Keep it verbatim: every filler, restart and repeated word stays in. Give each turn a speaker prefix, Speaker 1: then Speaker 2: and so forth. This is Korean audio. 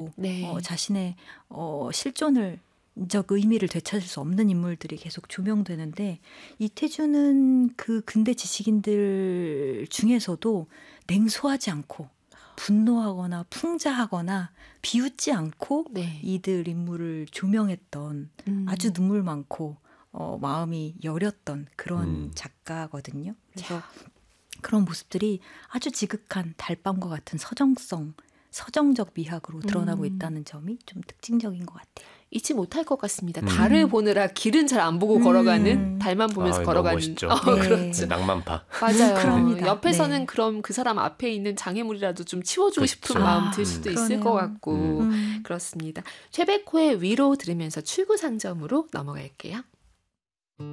Speaker 1: 않고
Speaker 2: 네.
Speaker 1: 어, 자신의 어, 실존을 적 의미를 되찾을 수 없는 인물들이 계속 조명되는데 이태준은 그 근대 지식인들 중에서도 냉소하지 않고 분노하거나 풍자하거나 비웃지 않고
Speaker 2: 네.
Speaker 1: 이들 인물을 조명했던
Speaker 2: 음.
Speaker 1: 아주 눈물 많고 어, 마음이 여렸던 그런
Speaker 3: 음.
Speaker 1: 작가거든요. 그래서 그런 모습들이 아주 지극한 달밤과 같은 서정성, 서정적 미학으로 드러나고
Speaker 2: 음.
Speaker 1: 있다는 점이 좀 특징적인 것 같아요.
Speaker 2: 잊지 못할 것 같습니다.
Speaker 3: 음.
Speaker 2: 달을 보느라 길은 잘 안 보고
Speaker 1: 음.
Speaker 2: 걸어가는 달만 보면서
Speaker 3: 아, 너무
Speaker 2: 걸어가는.
Speaker 3: 멋있죠.
Speaker 2: 어,
Speaker 1: 네.
Speaker 2: 그렇죠.
Speaker 3: 낭만파.
Speaker 2: 맞아요.
Speaker 1: 그럽니다.
Speaker 2: 옆에서는
Speaker 1: 네.
Speaker 2: 그럼 그 사람 앞에 있는 장애물이라도 좀 치워주고
Speaker 3: 그쵸.
Speaker 2: 싶은 마음
Speaker 1: 아,
Speaker 2: 들 수도
Speaker 3: 음.
Speaker 2: 있을
Speaker 1: 그러네요.
Speaker 2: 것 같고
Speaker 3: 음.
Speaker 1: 음.
Speaker 2: 그렇습니다. 최백호의 위로 들으면서 출구 상점으로 넘어갈게요.